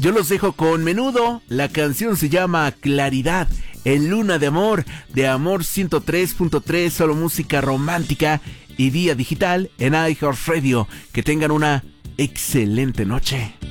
Yo los dejo con Menudo. La canción se llama Claridad, en Luna de Amor 103.3, solo música romántica y vía digital en iHeartRadio. Que tengan una excelente noche.